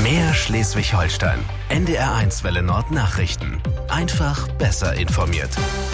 Mehr Schleswig-Holstein. NDR1 Welle Nord Nachrichten. Einfach besser informiert.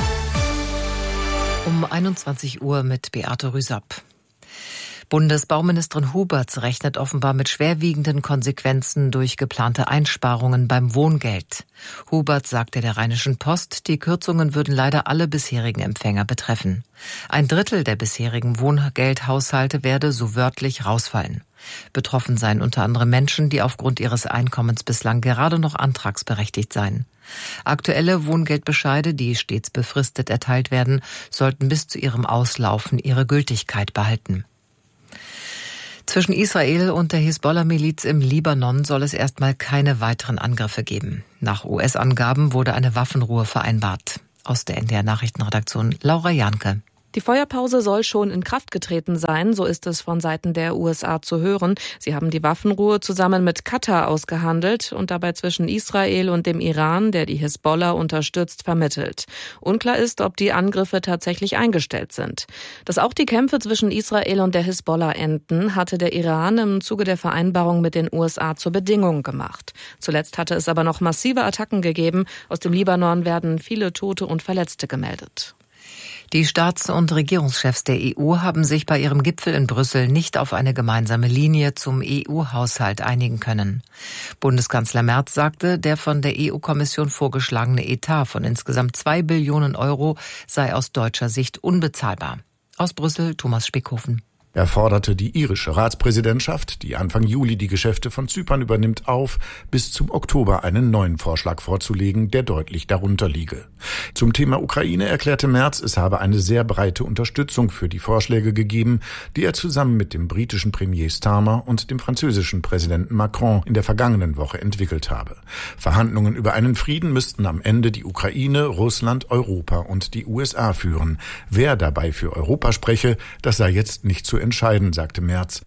Um 21 Uhr mit Beate Rüsapp. Bundesbauministerin Huberts rechnet offenbar mit schwerwiegenden Konsequenzen durch geplante Einsparungen beim Wohngeld. Huberts sagte der Rheinischen Post, die Kürzungen würden leider alle bisherigen Empfänger betreffen. 1/3 der bisherigen Wohngeldhaushalte werde so wörtlich rausfallen. Betroffen seien unter anderem Menschen, die aufgrund ihres Einkommens bislang gerade noch antragsberechtigt seien. Aktuelle Wohngeldbescheide, die stets befristet erteilt werden, sollten bis zu ihrem Auslaufen ihre Gültigkeit behalten. Zwischen Israel und der Hisbollah-Miliz im Libanon soll es erstmal keine weiteren Angriffe geben. Nach US-Angaben wurde eine Waffenruhe vereinbart. Aus der NDR-Nachrichtenredaktion Laura Janke. Die Feuerpause soll schon in Kraft getreten sein, so ist es von Seiten der USA zu hören. Sie haben die Waffenruhe zusammen mit Katar ausgehandelt und dabei zwischen Israel und dem Iran, der die Hisbollah unterstützt, vermittelt. Unklar ist, ob die Angriffe tatsächlich eingestellt sind. Dass auch die Kämpfe zwischen Israel und der Hisbollah enden, hatte der Iran im Zuge der Vereinbarung mit den USA zur Bedingung gemacht. Zuletzt hatte es aber noch massive Attacken gegeben. Aus dem Libanon werden viele Tote und Verletzte gemeldet. Die Staats- und Regierungschefs der EU haben sich bei ihrem Gipfel in Brüssel nicht auf eine gemeinsame Linie zum EU-Haushalt einigen können. Bundeskanzler Merz sagte, der von der EU-Kommission vorgeschlagene Etat von insgesamt 2 Billionen Euro sei aus deutscher Sicht unbezahlbar. Aus Brüssel Thomas Spickhofen. Er forderte die irische Ratspräsidentschaft, die Anfang Juli die Geschäfte von Zypern übernimmt, auf, bis zum Oktober einen neuen Vorschlag vorzulegen, der deutlich darunter liege. Zum Thema Ukraine erklärte Merz, es habe eine sehr breite Unterstützung für die Vorschläge gegeben, die er zusammen mit dem britischen Premier Starmer und dem französischen Präsidenten Macron in der vergangenen Woche entwickelt habe. Verhandlungen über einen Frieden müssten am Ende die Ukraine, Russland, Europa und die USA führen. Wer dabei für Europa spreche, das sei jetzt nicht zu entscheiden, sagte Merz.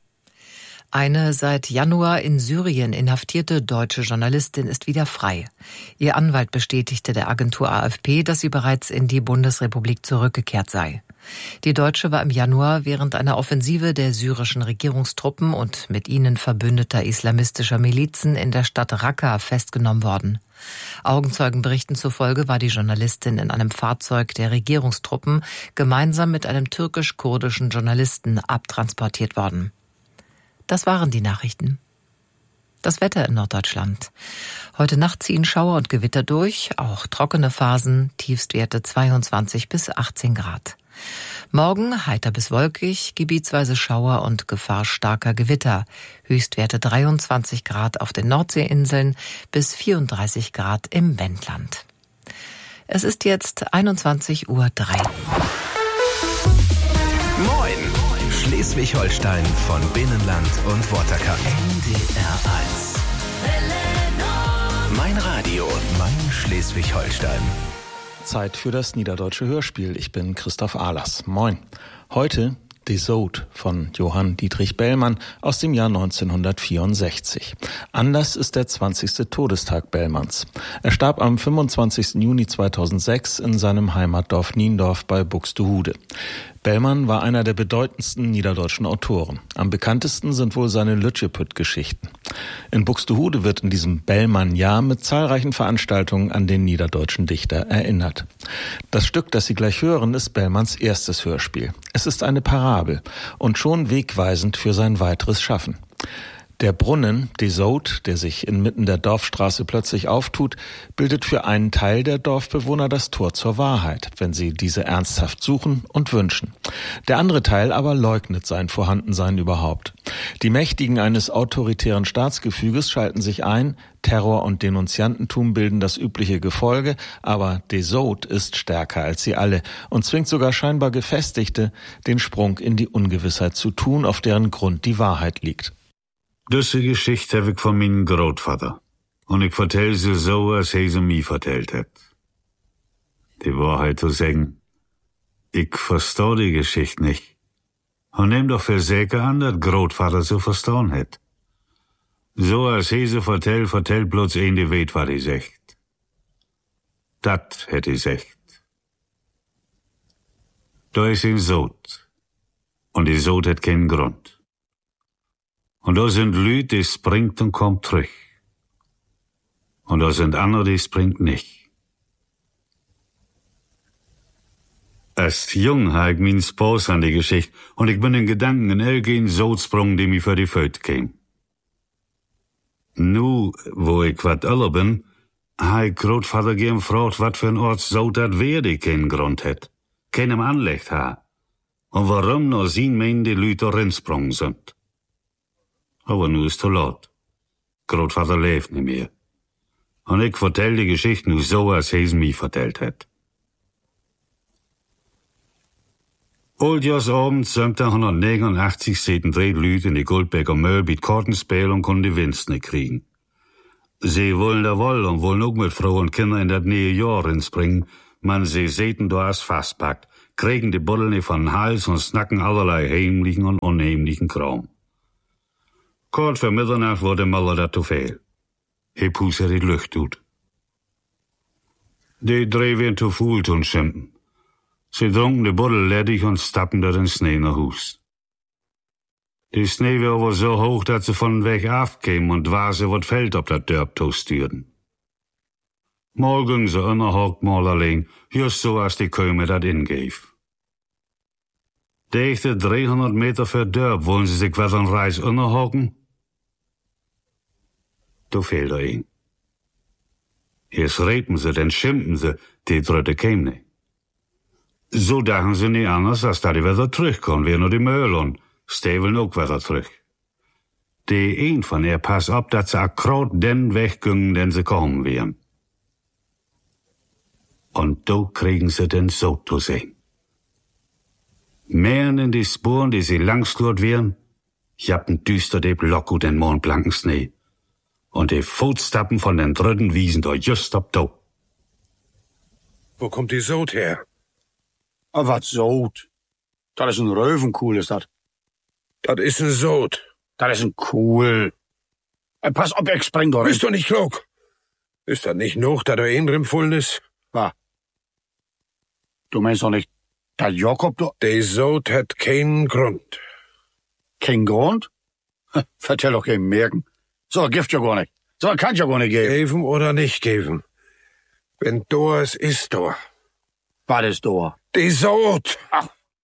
Eine seit Januar in Syrien inhaftierte deutsche Journalistin ist wieder frei. Ihr Anwalt bestätigte der Agentur AFP, dass sie bereits in die Bundesrepublik zurückgekehrt sei. Die Deutsche war im Januar während einer Offensive der syrischen Regierungstruppen und mit ihnen verbündeter islamistischer Milizen in der Stadt Raqqa festgenommen worden. Augenzeugenberichten zufolge war die Journalistin in einem Fahrzeug der Regierungstruppen gemeinsam mit einem türkisch-kurdischen Journalisten abtransportiert worden. Das waren die Nachrichten. Das Wetter in Norddeutschland. Heute Nacht ziehen Schauer und Gewitter durch, auch trockene Phasen, Tiefstwerte 22 bis 18 Grad. Morgen heiter bis wolkig, gebietsweise Schauer und Gefahr starker Gewitter. Höchstwerte 23 Grad auf den Nordseeinseln bis 34 Grad im Wendland. Es ist jetzt 21:03 Uhr. Moin! Schleswig-Holstein von Binnenland und Waterkant. NDR1. Mein Radio, mein Schleswig-Holstein. Zeit für das Niederdeutsche Hörspiel. Ich bin Christoph Ahlers. Moin. Heute Desout von Johann Dietrich Bellmann aus dem Jahr 1964. Anlass ist der 20. Todestag Bellmanns. Er starb am 25. Juni 2006 in seinem Heimatdorf Niendorf bei Buxtehude. Bellmann war einer der bedeutendsten niederdeutschen Autoren. Am bekanntesten sind wohl seine Lütschepütt-Geschichten. In Buxtehude wird in diesem Bellmann-Jahr mit zahlreichen Veranstaltungen an den niederdeutschen Dichter erinnert. Das Stück, das Sie gleich hören, ist Bellmanns erstes Hörspiel. Es ist eine Parabel und schon wegweisend für sein weiteres Schaffen. Der Brunnen, Desout, der sich inmitten der Dorfstraße plötzlich auftut, bildet für einen Teil der Dorfbewohner das Tor zur Wahrheit, wenn sie diese ernsthaft suchen und wünschen. Der andere Teil aber leugnet sein Vorhandensein überhaupt. Die Mächtigen eines autoritären Staatsgefüges schalten sich ein, Terror und Denunziantentum bilden das übliche Gefolge, aber Desout ist stärker als sie alle und zwingt sogar scheinbar Gefestigte, den Sprung in die Ungewissheit zu tun, auf deren Grund die Wahrheit liegt. Diese Geschichte heb ik van mijn grootvader. Und ich vertel sie so, als hij sie mir vertellt hat. Die Wahrheit zu sagen, ich versteh die Geschichte nicht. Und nehm doch für sicher an, dass Grootvader sie verstanden hat. So als hij sie vertellt bloß een, die weet, was hij zegt. Dat het hij zegt. Da ist ein Sod. Und die Sod hat keinen Grund. Und da sind Lüd, die springt und kommt zurück. Und da sind andere, die springt nicht. Als jung habe ich meinen Spaß an die Geschichte und ich bin in Gedanken in elken Sotsprung, die mir für die Föt käm. Nu, wo ich wat älter bin, habe ich Grootvater gern gefragt, wat für ein Ort so dat wer die keinen Grund het, keinem Anlecht ha. Und warum nur sie meinen, die Leute rinsprung sind. Aber nu ist zu laut. Grootvater leeft nicht mehr. Und ich vertell die Geschichte nu so, als er sie mir vertellt hat. Oldjaarsabend 1789 zitten 3 Leute in die Goldbecker Möll bij Kartenspel und konnten die Winst nicht kriegen. Sie wollen da wohl und wollen auch mit Frau und Kinder in das neue Jahr inspringen, man sie zeten da als fastpackt, kriegen die Buddel nicht von den Hals und snacken allerlei heimlichen und unheimlichen Kram. Kort vor Mitternacht wurde Möller dat zu viel. He puste die Lucht tut. Die 3 werden zu viel tun schimpfen. Sie trunken die Buddel ledig und stappen durch den Schnee nach Hus. Die Schnee war aber so hoch, dass sie von Weg afkämen und war sie wat Feld op dat Dörp stürden. Mal gingen sie innerhockt, mal allein, just so als die Köme dat ingeef. Dichte 300 Meter für Dörp wollen sie sich wat an Reis innerhocken? Da fehlt ein. Erst reden sie, dann schimpfen sie, die dritte käm nicht. So dachten sie nicht anders, als dat die wieder terugkommen, weer naar die Möll und steveln ook wieder terug. Die een van er pas op dat ze akkurat den Weg gingen, den sie kommen wären. Und da kriegen sie den so zu sehen. Mehr in die Spuren, die sie langslurt wären, jappen düster die Block und den mondblanken Schnee. Und die Fußstappen von den dritten wiesen da just ab da. Wo kommt die Sod her? Ah, wat Sod? Dat is een Reuvenkoel, is dat? Dat is een Sod. Dat is een Koel. Pas op, ik spring door. Bist du nicht klug? Ist dat nicht noch, dat er inrim vollen is? Wa? Du meinst doch nicht, dat Jakob da... Die Sod hat keinen Grund. Kein Grund? Vertell doch kein Merken. So Gift ja gar nicht. So kann ja gar nicht geben. Geben oder nicht geben. Wenn da ist da. Was ist da? Die Sod. Ach.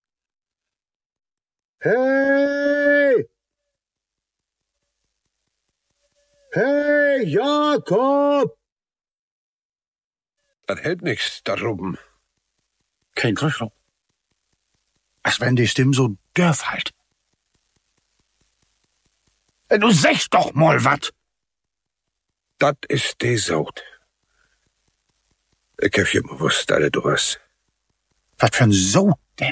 Hey! Hey, Jakob! Das hält nichts da drüben. Kein Krüchel. Als wenn die Stimme so dörf halt. Du sagst doch mal wat. Dat ist die Sod. Ich hab ja bewusst, dass du was. Was für ein Sod denn?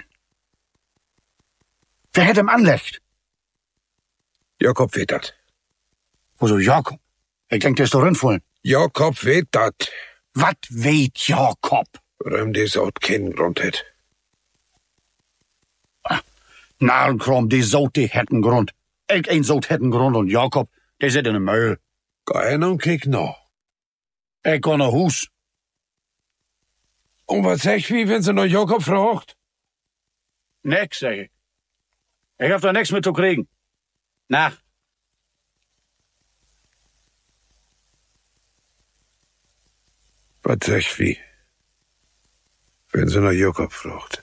Wer hätt ihm anlegt? Jakob weet dat. Woso Jakob? Ich denk, der ist doch rinvollen. Jakob weet dat. Wat weet Jakob? Warum die Sod keinen Grund hat. Narrenkram, die Sod, die hätten Grund. Ich ein Sod hätten Grund und Jakob, der sit in den Müll. Geh hin und kick noch. Ich geh nach Hus. Und was sagst du, wenn sie noch Jakob fragt? Nix, sag ich. Ich hab da nix mit zu kriegen. Nach. Was sagst du, wenn sie noch Jakob fragt?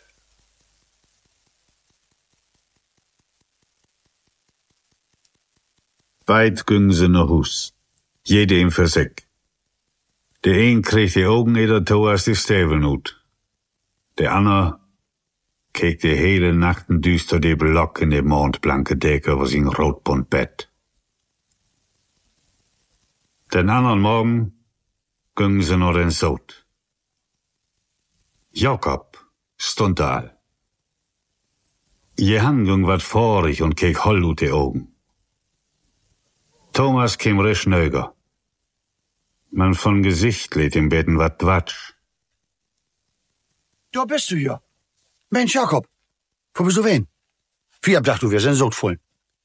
Weit gingen sie nach Hus. Jede im für sich. Der een kreeg die Augen eder toe als die Steveln ut. Der ander keek die hele Nachten düster die Block in die mondblanke Decke über sein rotbunt Bett. Den anderen Morgen gingen sie nach den Sod. Jakob stund da. Johann ging wat vorig und keek holl ut die Augen. Thomas kam recht nöger. Man von Gesicht lädt im Betten wat Quatsch. Da bist du ja. Mensch, Jakob. Wo bist du wen? Wie dacht du, wir sind so voll.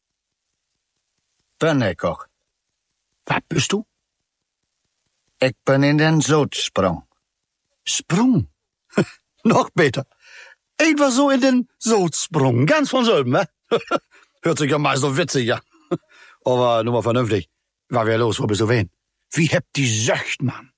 Bin ich auch. Was bist du? Ich bin in den Sodsprung. Sprung? Noch besser. Ich war so in den Sodsprung. Ganz von selben, ne? Hört sich ja mal so witzig, ja. Aber nur mal vernünftig. War wer los, wo bist du wen? Wie hebt die Söcht, Mann?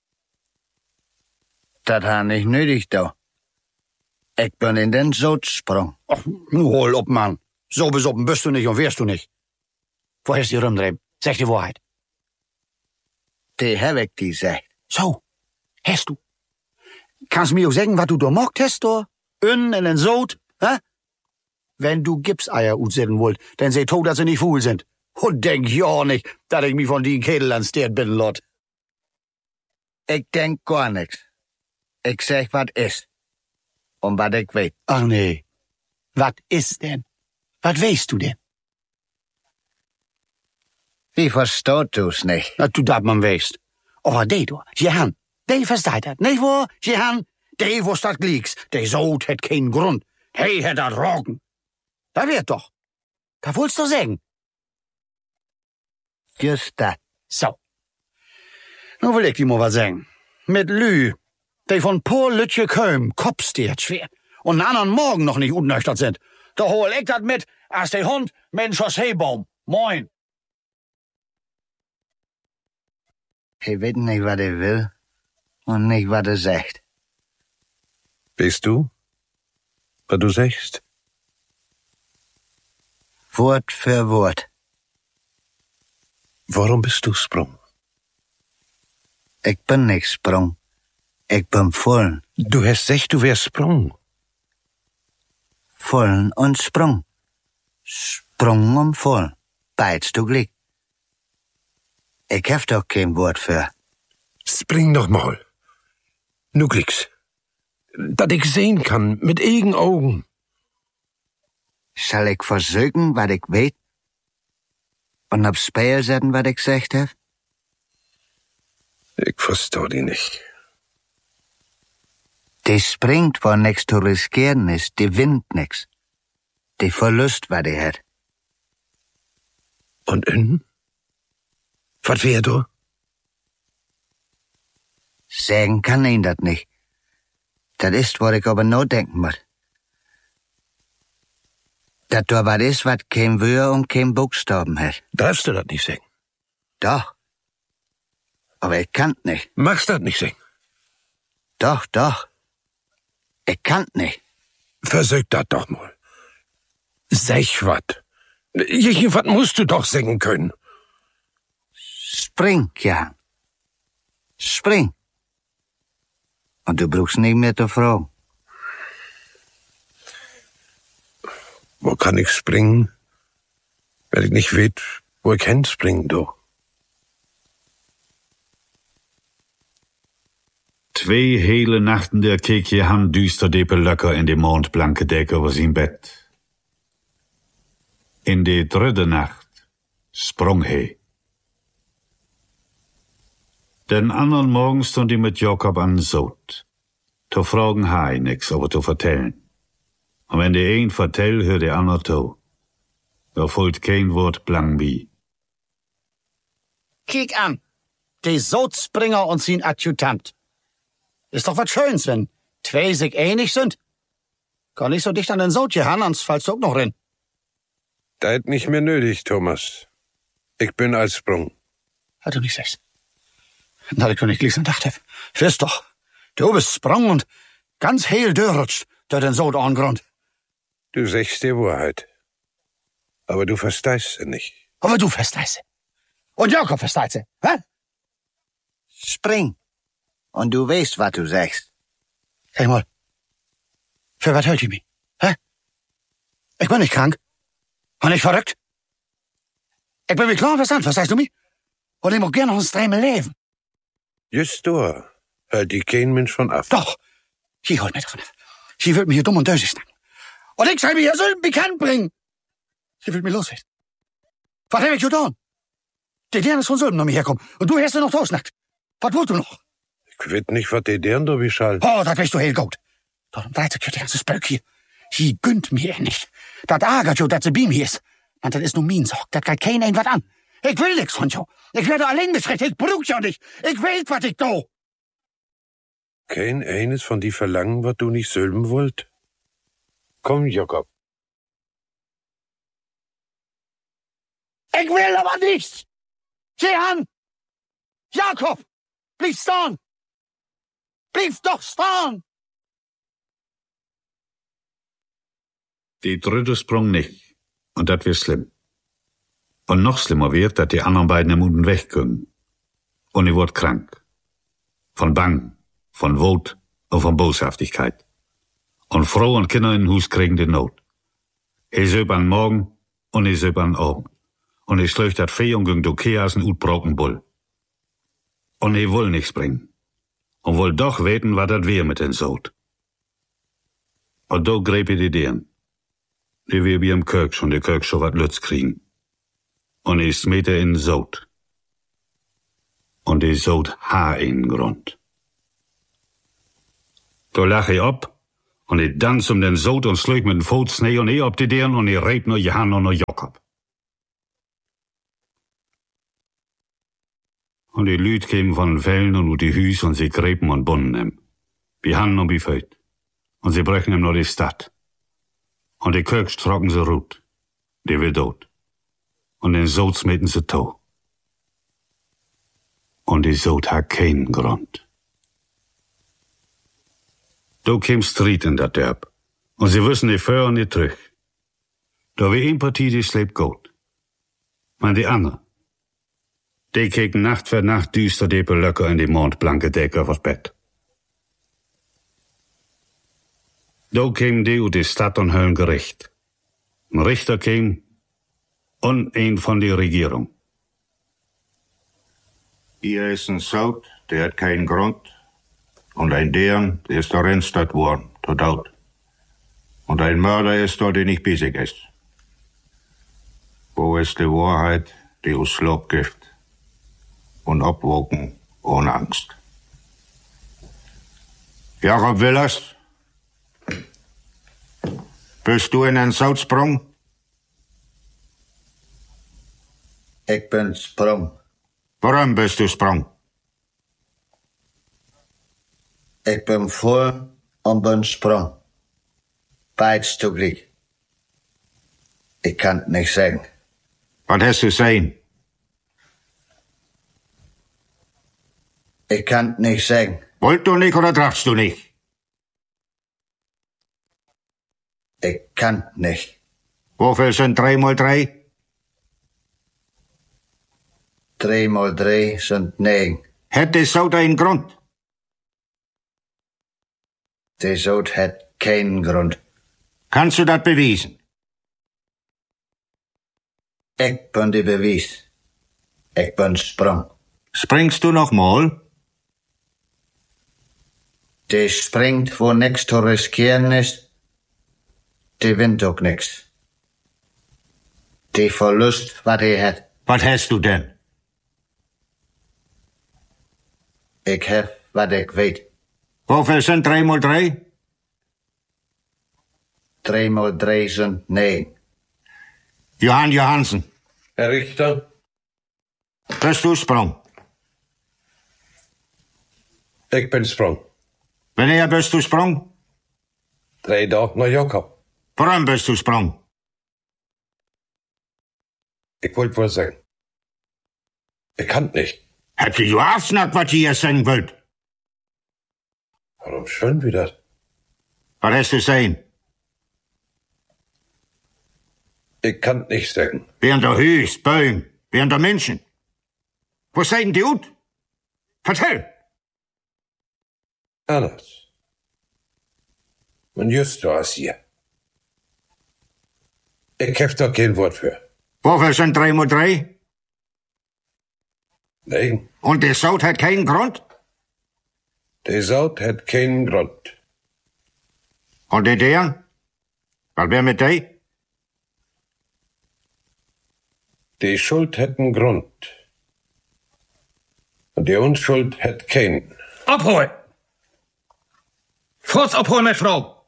Dat han nicht nötig, do. Ich bin in den Sod sprung. Ach, nu hol op, Mann. So besoppen bist du nicht und wärst du nicht. Wo hast du die rumdrehen? Sag die Wahrheit. Die hab ich die sagt. So, hast du. Kannst mir auch sagen, was du da mockt hast, da? In den Sod, hä? Wenn du Gipseier utsetzen wollt, dann seh to, dass sie nicht fuhl sind. Und denk ja nicht, dass ich mich von die Kädel anstehrt bin, Lot. Ich denk gar nix. Ich sag, wat ist. Und wat ich weet. Ach nee. Was ist denn? Was weißt du denn? Wie verstaut du's nicht? Na, du dat man weißt. Aber die du, Jehan, die versteht dat. Nicht wahr, Jehan? Die wusst dat glieks. Die Sod het keinen Grund. Die het dat Rogen. Da wird doch. Da wollt's du sagen. Just dat. So. Nu will ich dir mal was sagen. Mit Lü, die von paar Lütje Köm, kopfsteht schwer. Und einen anderen Morgen noch nicht unnüchtert sind. Da hol ich dat mit, als der Hund mit dem Chausseebaum. Moin. Ich weet nicht, wat er will. Und nicht, wat er sagt. Weißt du, was du sagst? Wort für Wort. Warum bist du sprung? Ich bin nicht sprung. Ich bin vollen. Du hast gesagt, du wärst sprung. Vollen und sprung. Sprung und vollen. Beids du glick. Ich hab doch kein Wort für. Spring noch mal. Nu gliks. Dat ich sehen kann, mit eigen Augen. Soll ich versuchen, wat ich weet? Und auf Spiel setzen, wat ich gesagt hab? Ich versteh die nicht. Die springt, wo nix zu riskieren ist, die winnt nix. Die Verlust, wat die hat. Und innen? Was wär du? Sagen kann ihn dat nicht. Dat ist, wo ich aber nur denken muss. Dat da wat ist, wat kein Wör und kein Buchstaben hat. Darfst du das nicht sagen? Doch. Aber ich kann nicht. Magst das nicht sagen? Doch, doch. Ich kann nicht. Versuch das doch mal. Sag wat. Irgendwas musst du doch sagen können. Spring, Jan. Spring. Und du brauchst nicht mehr zu fragen. Wo kann ich springen? Weil ich nicht weet, wo ich hin springen, du. 2 hele nachten der keek Jehan düster depe Löcker in de mondblanke Dek over zijn bed. In de 3e Nacht sprong hij. Den anderen Morgen stond hij met Jakob an Sod. To fragen hij nix over te vertellen. Und wenn der een vertell, hört der ander to. Da folgt kein Wort blang wie. Kick an. Die Sodspringer und sein Adjutant. Ist doch was Schönes, wenn 2 sich ähnlich sind. Kann nicht so dicht an den Sod gehan, sonst fallst du auch noch rein. Das ist nicht mehr nötig, Thomas. Ich bin als Sprung. Hat du nicht sagst. Na, ich kann nicht gleich gedacht haben. Wisst doch, du bist sprung und ganz heil dörrutscht durch den Sod angrund. Du sagst die Wahrheit. Aber du verstehst sie nicht. Aber du verstehst sie. Und Jakob versteht sie, hä? Spring. Und du weißt, was du sagst. Sag mal, für was hält ihr mich, hä? Ich bin nicht krank. Und nicht verrückt. Ich bin mir klar verstanden, verstehst du mich? Und ich mag gerne noch ein Strämel leben. Just da hält die kein Mensch von ab. Doch, sie holt mich davon ab. Sie will mich hier dumm und dösig snacken. Und ich soll mich hier Sülden bekannt bringen. Sie will mich loswerden. Was hab ich getan? Die Dern ist von Sülden noch mir herkommen. Und du hast sie noch tosnackt. Was wollt du noch? Ich weet nicht, was die Dern da beschall. Oh, das weißt du heel gut. Darum dreht sich die ganze Spöck hier. Sie gönnt mir nicht. Das ärgert jo, dass sie bei mir ist. Und das ist nur mein Sorg. Das geht kein ein was an. Ich will nix von jo. Ich werde allein beschreckt. Ich brauch ja nicht. Ich weiß, was ich do. Kein eines von die verlangen, was du nicht sülben wollt? Komm, Jakob. Ich will aber nichts. Sieh an! Jakob! Blieb staan! Blieb doch staan! Die dritte sprong nicht. Und das wird schlimm. Und noch schlimmer wird, dass die anderen beiden im Unten wegkommen. Und ich wurde krank. Von Bang, von Wut und von Boshaftigkeit. Und Frau und Kinder in Hus kriegen die Not. Ich söp an Morgen und ich söp an Abend. Und ich schlöch dat Vieh und ging do Keas en utbroken Bull. Und ich will nichts bringen. Und will doch weten, wat dat wär mit den Sod. Und do grep ich die Deren. Die wir wie im Kirk schon, die Kirk schon wat Lütz kriegen. Und ich smete in Sod. Und die Sod ha in Grund. Do lach ich ab, und ich dans um den Sod und slög mit den Fuß Schnee und ob die Deren und ich reit nur Johann und nur Jakob. Und die Lüd kämen von den Fällen und die Hüs und sie grepen und bunnen ihm. Wie Hand und wie Föt. Und sie brechen ihm nur die Stadt. Und die Kirks trocken sie Rut. Die will tot. Und den Sod smeten sie to. Und die Sod hat keinen Grund. Do käm Stried in dat Dörp. Und sie wissen die Föhr und die Trüch. Da wie ein Partie, die schlägt gut. Man die andere. Die keken Nacht für Nacht düster die Löcker in die mondblanke Decke auf das Bett. Da kämen die ut die Stadt und höllen Gericht. Ein Richter käm und ein von die Regierung. Hier ist ein Sod, der hat keinen Grund. Und ein Deren, der ist da rennstatt worden, tot. Und ein Mörder ist da, der nicht bissig ist. Wo ist die Wahrheit, die aus Slob gibt? Und abwogen ohne Angst. Jakob Willers, bist du in den Sod sprung? Ich bin sprung. Warum bist du sprung? Ich bin voll und bin sprung. Beides zugleich. Ich kann nicht sagen. Was hast du sehen? Ich kann nicht sagen. Wollt du nicht oder darfst du nicht? Ich kann nicht. Wofür sind 3 mal 3? 3 mal 3 sind 9. Hat die Sod einen Grund? Die Sod hat keinen Grund. Kannst du das beweisen? Ich bin die Beweis. Ich bin sprung. Springst du noch mal? Die springt, wo nix zu riskieren ist. Die wint auch nix. Die Verlust, was die hat. Was hast du denn? Ich hab, was ich weet. Wofür sind 3 mal 3? 3 mal 3 sind 9. Johann Johansen. Herr Richter? Bist du sprung? Ich bin sprung. Wanneer bist du sprung? 3 Tage nach Jakob. Warum bist du sprung? Ich wollte wohl sagen. Ich kann nicht. Habt ihr aufsnackt, was ihr sagen wollt? Warum schon wieder? Was hast du sehen? Ich kann nicht sagen. Während der Hüs, Bäume, während der Menschen. Wo seid die ut? Vertell! Anders. Und just so als hier. Ich hab da kein Wort für. Wofür sind 3 mal 3? Nein. Und der Sod hat keinen Grund? Der Sod hat keinen Grund. Und die deren? Was wär mit die? Die Schuld hat einen Grund. Und die Unschuld hat keinen. Abholen! Furz abholen, meine Frau!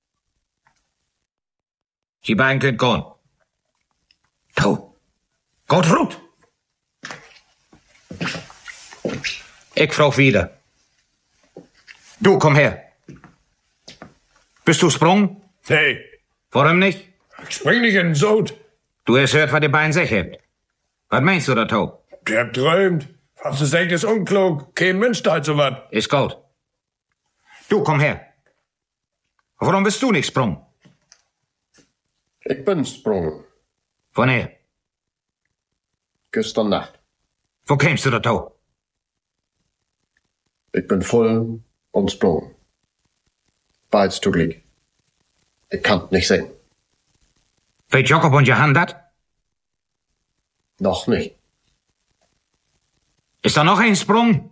Die beiden könnt gehen. Tau! Geht rut! Ich frag wieder. Du, komm her. Bist du sprung? Nee. Warum nicht? Ich spring nicht in den Sod. Du hast gehört, was die beiden sagen. Was meinst du da, Tau? Der träumt Hast du gesagt, ist unklug. Kein Mensch da so was. Ist gut. Du, komm her. Warum bist du nicht sprung? Ich bin sprungen. Woher? Gestern Nacht. Wo kämst du da? Ich bin voll und sprungen. Beides zugleich. Ich kann nicht sehen. Weet Jakob und Johann dat? Noch nicht. Ist da noch ein Sprung?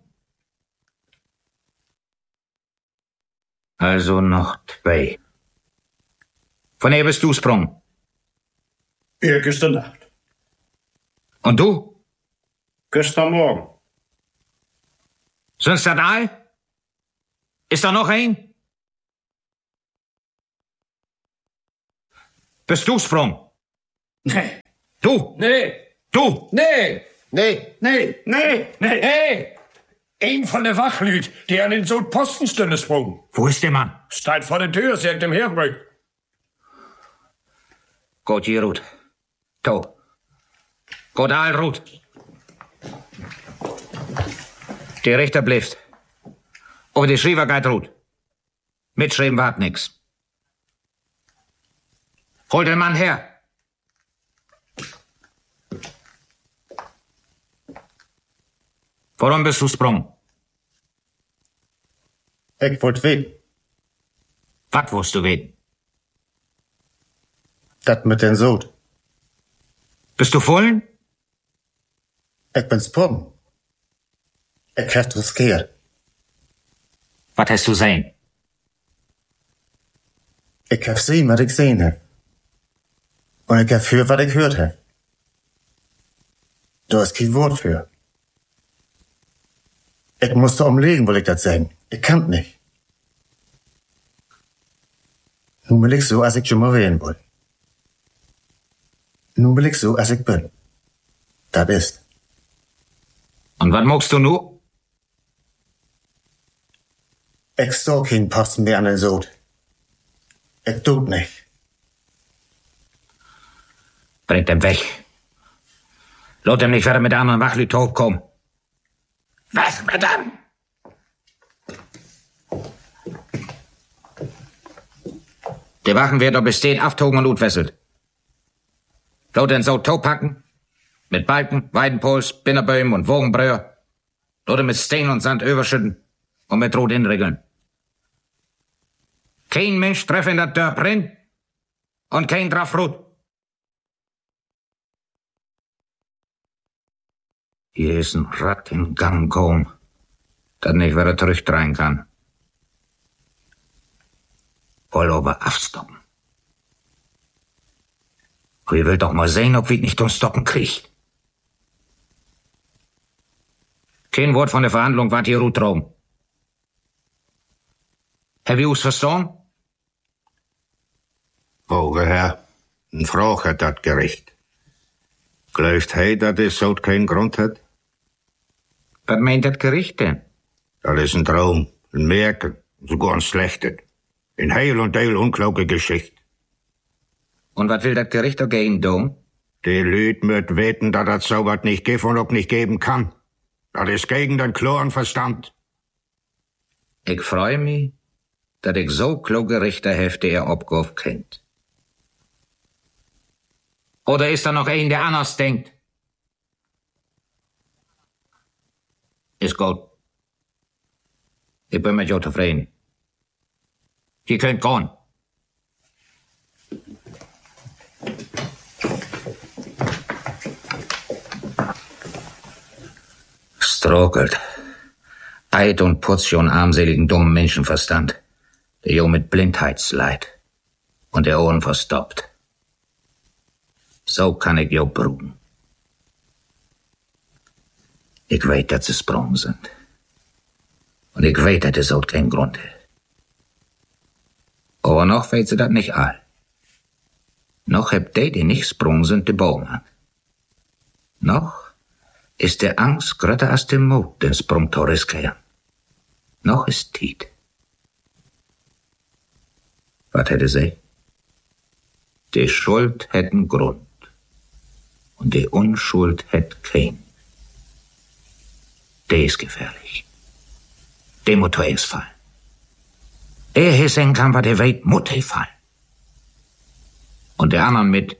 Also noch 2. Woher bist du sprung? Ja, gestern Nacht. Und du? Gestern Morgen. Sind's das all? Ist da noch ein? Bist du sprung? Nee. Du? Nee. Du? Nee. Nee. Nee. Nee. Nee. Hey. Ein von der Wachlüt, die an den so Postenstünde sprung. Wo ist der Mann? Steht vor der Tür, sagt dem Herbrück. Gut, hier, Ruth. To. Gut, all, Ruth. Die Richter bleibt. Aber die Schreiber geht Ruth. Mitschreiben wart nix. Hol den Mann her. Warum bist du sprung? Ich wollt weten. Was willst du weten? Das mit den Sod. Bist du vollen? Ich bin sprungen. Ich hab riskiert. Was hast du sehen? Ich hab sehen, was ich sehen hab. Und ich hab für, was ich hört hab. Du hast kein Wort für. Ich musste umlegen, wollte ich das sagen. Ich kann nicht. Nun bin ich so, als ich schon mal wählen wollte. Nun bin ich so, als ich bin. Das ist. Und was magst du nu? Ich steh keinen Posten mehr an den Sod. Ich tut nicht. Bringt ihn weg. Lot ihm nicht weiter mit der anderen Wachlüt hochkommen. Was mit dann? Die Wachen wird ob besteht, aftogen und utwesselt. Lot den so packen. Mit Balken, Weidenpols, Binnerböhm und Wogenbröhr. Lot mit Stein und Sand überschütten und mit Rot inregeln. Kein Mensch treff in der Dörp rein und kein drauf Rot. Hier ist ein Rad in Gang gekommen, das nicht wieder zurückdrehen kann. Woll aber aufstoppen. Ich will doch mal sehen, ob wir nicht uns stoppen kriegt. Kein Wort von der Verhandlung wart hier gut drum. Hab ich uns verstanden? Hoge Herr, een Frage hat dat Gericht. Glaubt hij dat es so keinen Grund hat? Was meint das Gericht denn? Das ist ein Traum, ein Märchen, sogar ein Schlechtes. Ein heil und heil unkloge Geschichte. Und was will das Gericht dagegen tun? Die Lüd möt weten, dass das so was nicht gibt und auch nicht geben kann. Das ist gegen den klaren Verstand. Ich freue mich, dass ich so kluge Richter habe, die ihr Abgabe kennt. Oder ist da noch ein, der anders denkt? Ist gut. Ich bin mit dir zufrieden. Ihr könnt gehen. Strokelt. Eid und Portion armseligen dummen Menschenverstand. Der Jo mit Blindheitsleid. Und der Ohren verstoppt. So kann ich Jo brugen. Ich weet, dass sie sprung sind. Und ich weet, dass es auch keinen Grund hat. Aber noch weet sie das nicht all. Noch hebt die nicht sprung sind, die Baumann. Noch ist der Angst größer als der Mut, den Sprung zu riskieren. Noch ist Tiet. Was hätte sie? Die Schuld hätten Grund. Und die Unschuld hätt kein. Der ist gefährlich. Der Motor ist fallen. Der hissen kann, was der weit, Mutter fallen. Und der anderen mit.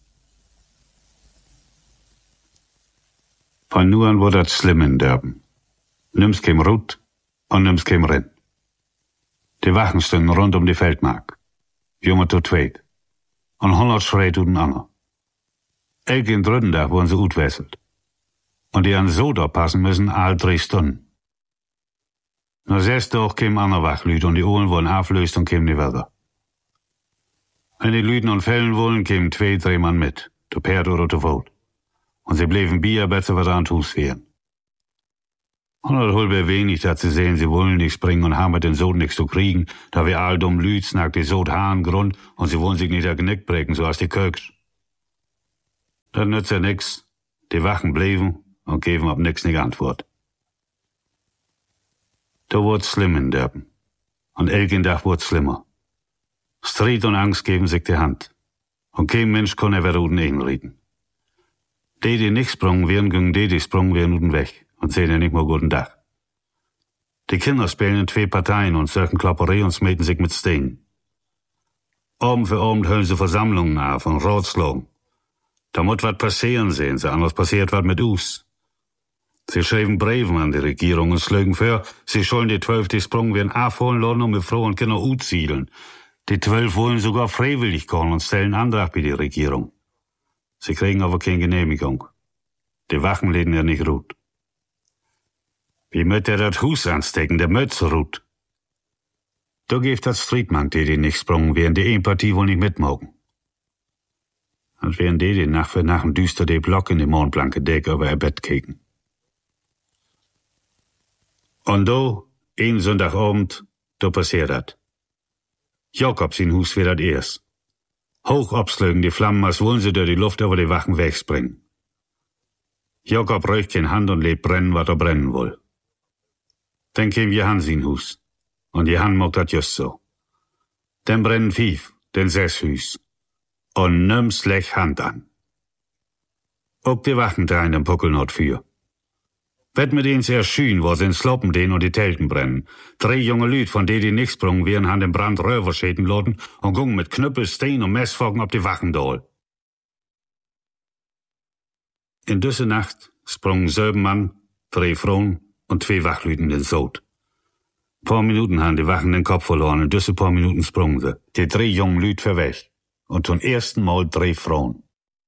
Von nu an wurde das schlimm in Dörben. Nimm's kein Rut und nimm's kein Renn. Die Wachen stünden rund um die Feldmark. Junge zu zweit. Und 100 schreit u den ander. Elke in dritten Tag wurden sie utwesselt. Und die an so da passen müssen all 3 Stunden. Nur 6 Tag kämen andere Wachlüd und die Ohren wurden auflöst und kämen die Wörter. Wenn die Lüden und Fällen wollen, kämen 2, 3 Mann mit, zu Perd oder zu Wot. Und sie blieben Bier, besser was an Hus wären. Und das holbe wenig, dass sie sehen, sie wollen nicht springen und haben mit den Sod nichts zu kriegen, da wir all dumm Lüd snackt die Sod Haaren Grund und sie wollen sich nicht der Genick brechen, so als die Köks. Das nützt ja nix. Die Wachen blieben und geben ab nix nicht Antwort. Da wurd's schlimm in Dörpen. Und elken Tag wurd's schlimmer. Streit und Angst geben sich die Hand. Und kein Mensch kann er uden einreden. Die nicht sprungen wären, gingen die sprungen wären uden weg. Und sehen ja nicht mal guten Tag. Die Kinder spielen in 2 Parteien und söken Klopperei und smeten sich mit Steinen. Abend für Abend höllen sie Versammlungen auf und Ratschlagen. Da muss was passieren, sehen sie, anders passiert was mit uns. Sie schreiben Briefen an die Regierung und schlagen vor, sie sollen die 12, die sprungen werden, aufholen lassen und mit Frau und Kinder utsiedeln. Die 12 wollen sogar freiwillig kommen und stellen Antrag bei der Regierung. Sie kriegen aber keine Genehmigung. Die Wachen lehnen ja nicht ruht. Wie möcht er das Hus anstecken, der Mötze ruht? Da gibt das Striedmann, die nicht sprungen, während die Partie wohl nicht mitmogen. Und während die Nacht für Nacht ein düster die Block in die mondblanke Decke über ihr Bett kicken. Und do, ein Sonntagabend, da passiert dat. Jakob sein Hus wird dat erst. Hoch abslögen die Flammen, als wollen sie durch die Luft über die Wachen wegspringen. Jakob röcht kein Hand und lädt brennen, was er brennen will. Dann käm Johann sein Hus. Und Johann mag dat just so. Dann brennen 5, dann 6 Hus. Und nimm's lech Hand an. Auch die Wachen drehen den Puckel not für. Wett mit ihnen sehr schön, wo sie in Sloppen den und die Telten brennen. 3 junge Lüd, von die nicht sprungen, wären han den Brand Röver schäden loten und gungen mit Knüppel, Stein und Messfogen auf die Wachen dohl. In düsse Nacht sprungen 7 Mann, 3 Frauen und 2 Wachlüden den Sod. Paar Minuten han die Wachen den Kopf verloren, in düsse paar Minuten sprungen sie. Die 3 jungen Lüd verwächt. Und zum ersten Mal 3 Frauen.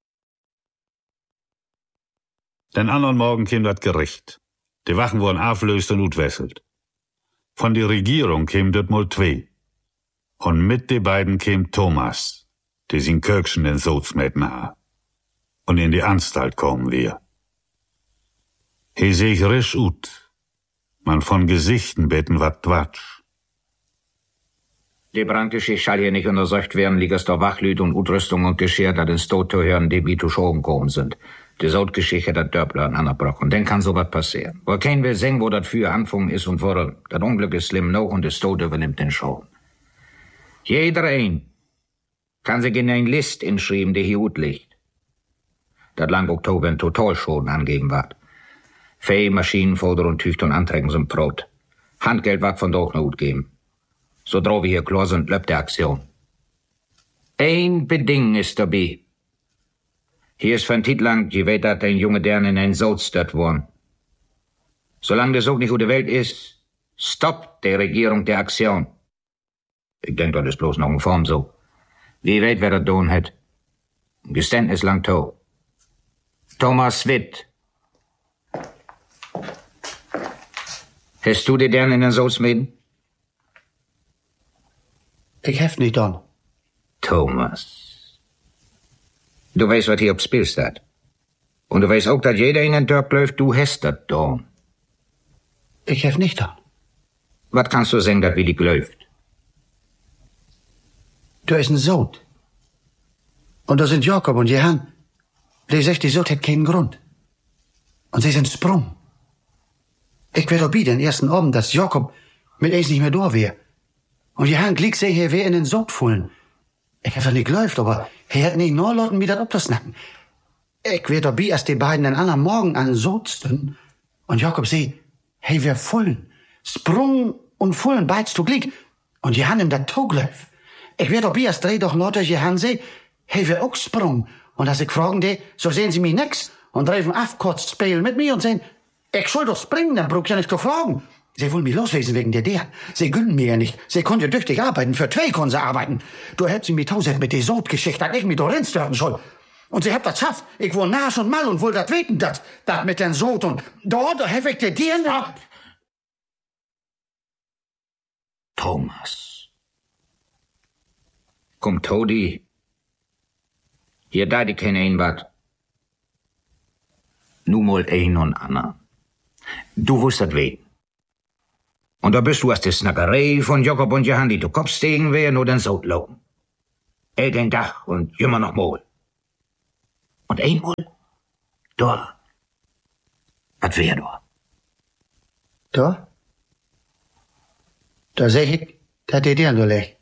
Den anderen Morgen kam das Gericht. Die Wachen wurden auflöst und utwesselt. Von der Regierung käm das mal 2. Und mit die beiden käm Thomas, die sin Kökschen den Sodsmäten ha. Und in die Anstalt kommen wir. He seh risch ut. Man von Gesichten beten wat Quatsch. Die Brandgeschichte schall hier nicht untersucht werden, liegt es der Wachlüd und Utrüstung und Geschirr, dat ins Tod zu hören, die wie zu Schoben gekommen sind. Die Sodgeschichte hat Dörpler anbrochen, dann kann sowas passieren. Wo kein will sehen, wo das für anfangen ist und warum. Das Unglück ist schlimm noch und das Tod übernimmt den Schoben. Jeder ein kann sich in ein List inschreiben, die hier gut liegt. Dat lang Oktober ein Totalschaden angeben wird. Fee, Maschinen, Foder und Tücht und Anträgen sind Brot. Handgeld wird von doch noch geben. So drauf wir hier klar sind, läuft die Aktion. Ein Beding ist dabei. Hier ist von Tid lang, je weet dat ein junge Dern in ein Sod stört worden. Solange der Sog nicht gute Welt ist, stoppt die Regierung der Aktion. Ich denk, das ist bloß noch in Form so. Wie weet, wer das tun hat. Geständnis lang tot. Thomas Witt. Hast du die Dern in den Sod smeden? Ich hef nicht an. Thomas. Du weißt, was hier aufs Spiel steht. Und du weißt auch, dass jeder in den Dorf läuft, du hast das da. Ich hef nicht an. Was kannst du sagen, dass wie die läuft? Da ist ein Sod. Und da sind Jakob und Johann. Die sagt, die Sod hat keinen Grund. Und sie sind sprung. Ich werde dabei den ersten Abend, dass Jakob mit eins nicht mehr da wäre. Und Johann Glick seh, er wär in den Sod fallen. Ich hab das nicht geläuft, aber er hat nicht nur Leuten wieder abzusnacken. Ich wär dabei, als die beiden den anderen Morgen an den Sod stünden. Und Jakob seh, Hey, wir vollen. Sprung und vollen beids zugleich. Und je han ihm dat Togleuf. Ich werd ob erst dreh doch lauter je han se, hey, wir auch sprung. Und als ich fragen de, so sehen sie mich nix. Und dreifen afkotzt spielen mit mir und sehen, ich soll doch springen, dann brauch ich ja nicht zu fragen. Sie wollen mich loswesen wegen der. Sie gönnen mir ja nicht. Sie können ja tüchtig arbeiten. Für 2 können sie arbeiten. Du hättest sie mir tausend mit der Sodgeschichte, dass ich mich da rinstörten soll. Und sie habt das schafft. Ich wohl nach und mal und wohl dat weten, dat mit den Sod und da hab ich dir ab. Thomas. Komm, Todi. Hier da die keine ein wat. Nu mal ein und Anna. Du wusst dat weten. Und da bist du aus der Snackerei von Jakob und Johann, die du Kopf stegen wären oder den Sod laufen. Den Dach und immer noch mal. Und einmal, da. Was wär da? Da? Da seh ich, da hat dir nur leg.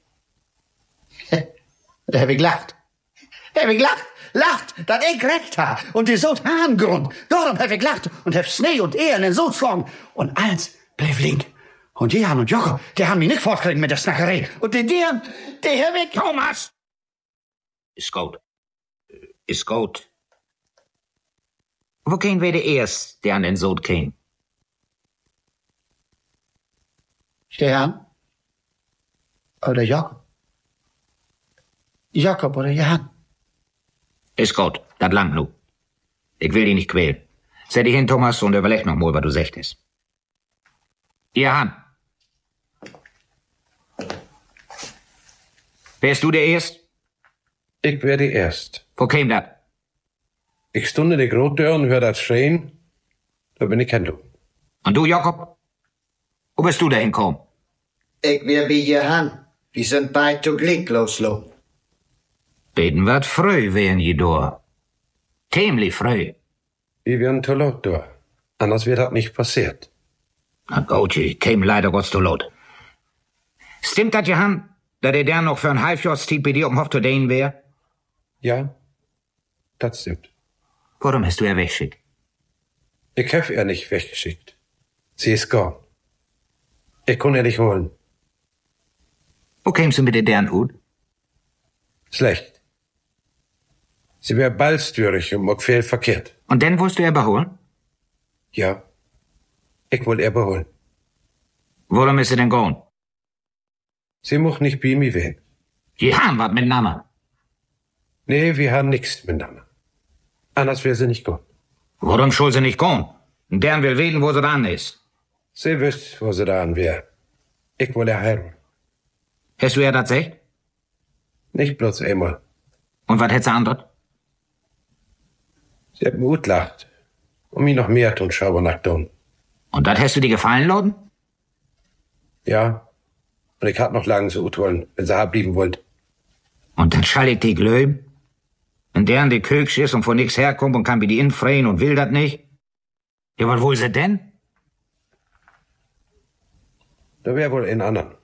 Da hab ich gelacht. Lacht, dat ich recht ha. Und die Sod Hahngrund. Darum hab ich gelacht und hab Schnee und in den Sod geschlagen. Und alles bleib link. Und Johann und Jakob, die haben mich nicht fortkriegen mit der Snackerei. Und die hab ich... Thomas! Ist gut. Wo kein wir der erst, der an den Sod käm? Johann? Oder Jakob? Jakob oder Johann? Ist gut, dat langt nu. Ich will dich nicht quälen. Setz dich hin, Thomas, und überleg noch mal, was du sagtest. Johann. Wärst du der Erst? Ich wär die Erst. Wo käm dat? Ich stunde die Grottür und hör dat schreien. Da bin ich kein Du. Und du, Jakob? Wo bist du da hinkommen? Ich wär wie Johann. Wir sind beid zugleich loslopen. Beten wat früh wären je da. Tämlich früh. Wir wären zu laut da. Anders wird dat nicht passiert. Na gut, ich käm leider Gott zu laut. Stimmt dat, Johann, dass der noch für ein Halbjahrstiet bei dir Hof zu dehnen wär? Ja, das stimmt. Warum hast du er weggeschickt? Ich hab er nicht weggeschickt. Sie ist gone. Ich kann er nicht holen. Wo kämst du mit der deren Hut? Schlecht. Sie wär ballstürig und mag viel verkehrt. Und dann wolltest du er beholen? Ja. Ich will er beholen. Warum ist sie denn gone? Sie muss nicht bei mir wehen. Die haben was miteinander. Nee, wir haben nichts miteinander. Anders wär sie nicht gone. Warum soll sie nicht gone? Und deren will weten, wo sie dran ist. Sie wüsst, wo sie dran wär. Ich will er heiraten. Hast du ihr das gesagt? Nicht bloß einmal. Und was hätt sie andert? Sie hat mir gut lacht. Und mir noch mehr tun Schabernack tun. Und das hast du dir gefallen lassen? Ja. Und ich hab noch lange so gut wollen, wenn sie blieben wollt. Und dann schall ich die glöben? Und deren die Köksch ist und von nix herkommt und kann bei die infreien und will das nicht? Ja, was will sie denn? Da wär wohl ein anderen.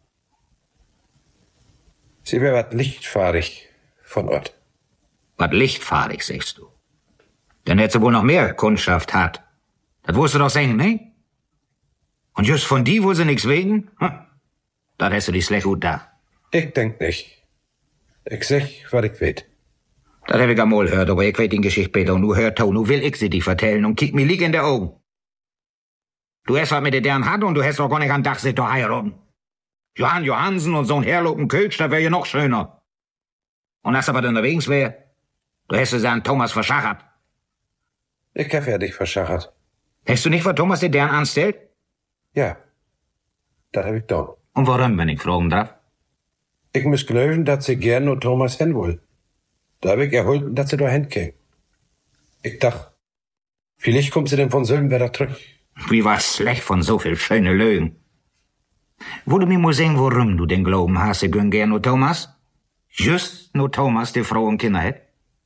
Sie wär wat lichtfahrig von Ort. Was lichtfahrig, sagst du? Dann hätt sie wohl noch mehr Kundschaft hat. Das wirst du doch sagen, ne? Und just von die, wo sie nix wegen? Dann hast du die schlecht gut da. Ich denk nicht. Ich sag, was ich weet. Das hab ich einmal gehört, aber ich weet die Geschichte besser. Und nu hört to, nu will ich sie dir vertellen und kick mir lieg in der Augen. Du hast was mit der deren Hand und du hast doch gar nicht an Dach sit zu heiraten. Johann Johansen und so'n herlopen Kölsch, das wär ja noch schöner. Und als er was unterwegs wär, du hast es an Thomas verschachert. Ich hab ja dich verschachert. Hast du nicht von Thomas den deren anstellt? Ja, das hab ich da. Und warum, wenn ich fragen darf? Ich muss glauben, dass sie gern nur Thomas hin will. Da hab ich erholt, dass sie da hinkäme. Ich dacht, vielleicht kommt sie denn von Söllenwerder zurück. Wie war's schlecht von so viel schöne Lügen. Wo du mir mal sagen, warum du den Glauben hast, sie gönn gern nur Thomas? Just nur Thomas, die Frau und Kinder hat?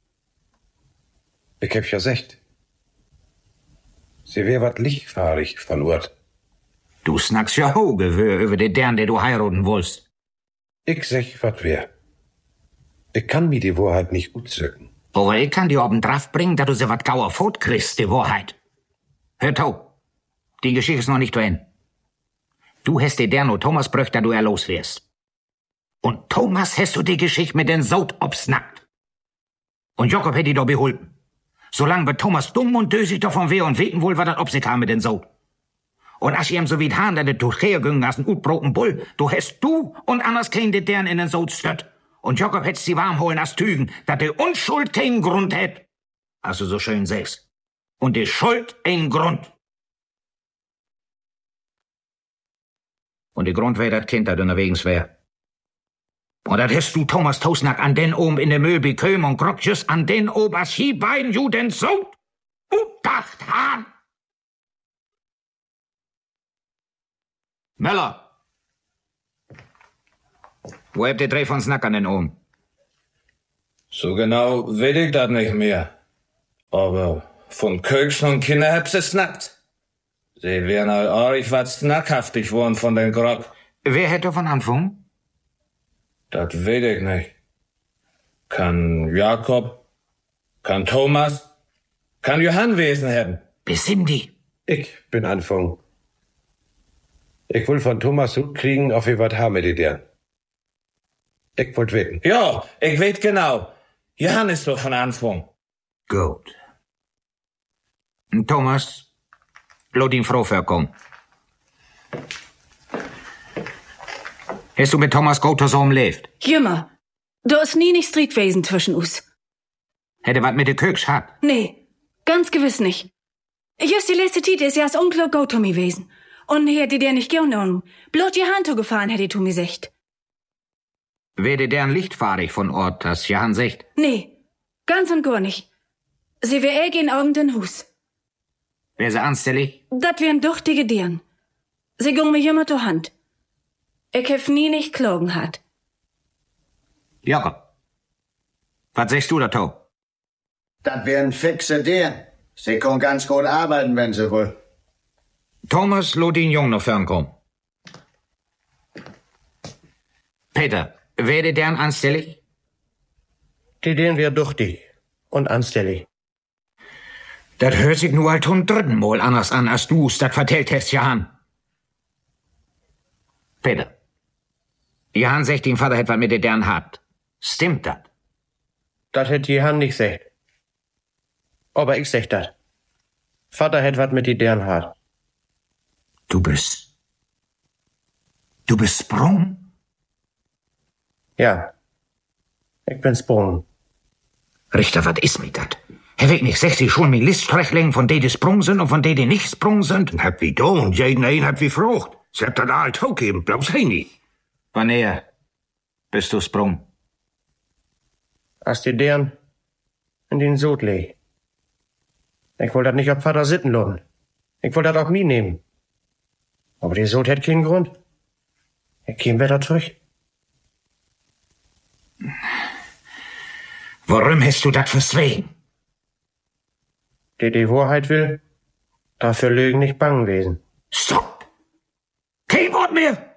Ich hab ja gesagt. Sie wär wat lichtfahrig von Ort. Du snackst ja Hogewör über den deren, der du heiraten wollst. Ich sag, wat wär. Ich kann mir die Wahrheit nicht gut sagen. Aber ich kann dir oben drauf bringen, dass du sie wat gauer Fot kriegst, die Wahrheit. Hör to. Die Geschichte ist noch nicht zu Ende. Du hast dir der nur Thomas bröcht, da du los wärst. Und Thomas hast du die Geschichte mit den Sod obsnackt. Und Jakob hätt die doch beholpen. Solange wird Thomas dumm und dösig davon weh und weten wohl, was das ob sich haben mit den Sod. Und als ich ihm so wie Hahn, dass du hergingen hast, ein utbroten Bull, du hast du und anders kein de deren in den Sod stört. Und Jakob hätt's sie warm holen als Tügen, dass die Unschuld keinen Grund hätt. Also so schön sagst. Und die Schuld einen Grund. Und die Grund wär dat Kind, dat unterwegs wär. Und dat hast du, Thomas Tosnack, an den oben in der Mühl beköm und grog just an den oben, als die beiden Juden so udacht han. Möller! Wo habt ihr drei von Snack an den oben? So genau weiß ich dat nicht mehr. Aber von Köksen und Kinder hab's es snackt. Sie wären all arg was snackhaftig worden von den Grog. Wer hätte von Anfang? Das weiß ich nicht. Kann Jakob, kann Thomas, kann Johann Wesen haben. Besinn die. Ich bin Anfang. Ich will von Thomas Hut kriegen, ob wir was haben mit deren. Ich wollt wetten. Ja, ich weet genau. Johann ist doch von Anfang. Gut. Thomas, lass ihn froh verkommen. Hast du mit Thomas Goto so umlebt? Jümmer, du ist nie nicht Street gewesen zwischen uns. Hätte wat mit de Köks hat? Nee, ganz gewiss nicht. Just die letzte Zeit ist ja als Onkel Goto mi gewesen. Und hier hätte der nicht genommen. Bloß die Hand gefahren, hätte du mir secht. Werde deren lichtfahrig von Ort, das Johann secht? Nee, ganz und gar nicht. Sie wär in Abend in Hus. Wär sie anstellig? Dat wären duchtige Deren. Sie gung mir immer zur Hand. Ich hef nie nicht klogen hat. Jakob, was sagst du dazu? Das wären fixe Deren. Sie können ganz gut arbeiten, wenn sie will. Thomas, lass den Jungen noch fernkommen. Peter, werde deren anstellig? Die deren wär duchtig und anstellig. Das hört sich nur halt zum dritten Mal anders an, als du's das vertellt hast, Johann. Peter, Johann sagt, den Vater hätt was mit der deren hat. Stimmt das? Das hätt Johann nicht gesagt. Aber ich sag das. Vater hätt was mit die deren hat. Du bist sprung? Ja. Ich bin sprung. Richter, was ist mit dat? Herr Wegnig, sagt Sie schon mit Liststrechlingen von denen die sprung sind und von denen die nicht sprung sind? Hab wie do und jeden ein hat wie Frucht. Sie habt da alt hochgeben, bloß he nicht. Wann bist du sprung? Als die deren in den Sod leg. Ich wollte das nicht auf Vater sitten lassen. Ich wollte das auch nie nehmen. Aber die Sod hätt keinen Grund. Ich käm wieder zurück. Warum hast du das verswegen? Der die Wahrheit will, dafür Lügen nicht bangen wesen. Stopp! Kein Wort mehr!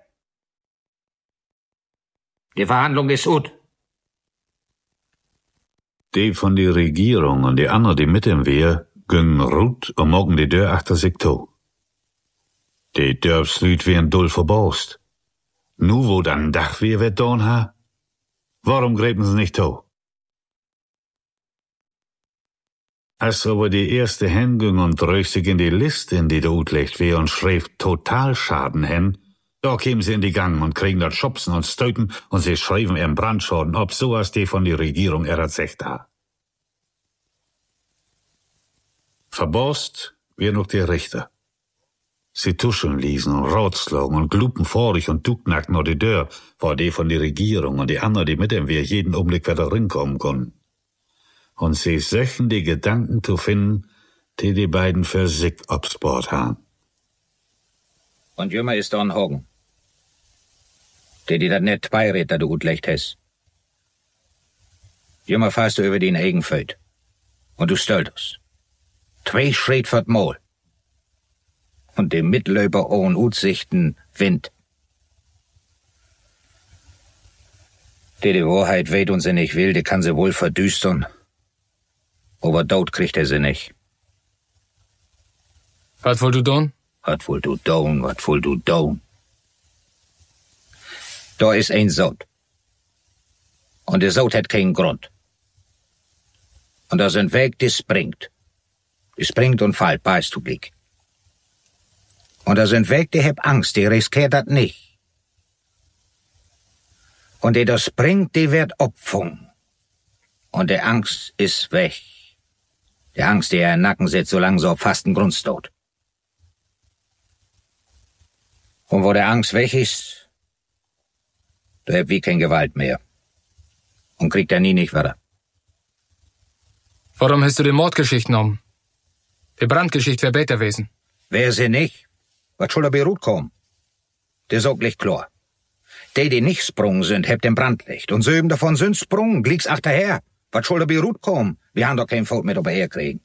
Die Verhandlung ist gut. Die von der Regierung und die anderen, die mit ihm wär, gingen rut und morgen die Tür achter sich to. Die Dörfslüt wären dull verbaust. Nu wo dann Dach wir wird don ha? Warum gräben sie nicht to? Als aber die erste hen ging und dröch sich in die Liste, in die da utlegt wär und schreef Totalschaden hen, da kämen sie in die Gang und kriegen dort Schubsen und Stöten und sie schreiben ihren Brandschaden, ob so als die von der Regierung erzählt ha. Verbost wär noch der Richter. Sie tuscheln ließen und ratschlagen und glupen vorig und ducknackten noch die Dörr, vor die von der Regierung und die anderen, die mit ihm wär, jeden Augenblick wieder rinkommen konnten. Und sie söchen die Gedanken zu finden, die beiden für sich aufs Bord haben. Und Jümmer ist da ein Hogen. Die dat net beirät, da du gut lecht hast. Jümmer fährst du über den Eigenfeld. Und du stölltest. 2 Schritt für Mol. Und die Mitläufer ohne Utsichten Wind. Die Wahrheit weht und sie nicht will, die kann sie wohl verdüstern. Aber dort kriegt sie nicht. Was wollt du tun? Wat wohl du down, wat wohl du down? Da ist ein Sod. Und der Sod hat keinen Grund. Und da sind Weg, die springt. Die springt und fällt, beißt du Blick. Und da sind Weg, die hab Angst, die riskiert das nicht. Und die da springt, die wird opfung. Und die Angst ist weg. Die Angst, die er im Nacken sitzt, solange so fast ein Grundstod. Und wo der Angst weg ist, da hab wie kein Gewalt mehr. Und kriegt er nie nicht wieder. Warum hast du die Mordgeschichte genommen? Die Brandgeschichte wär besser gewesen. Wär sie nicht, was soll er Beirut kommen? Der sagt gleich klar. Die nicht sprungen sind, hebt den Brandlicht. Und söben davon sind sprungen, glieg's achterher. Was soll er Beirut kommen? Wir haben doch kein Volk mit herkriegen.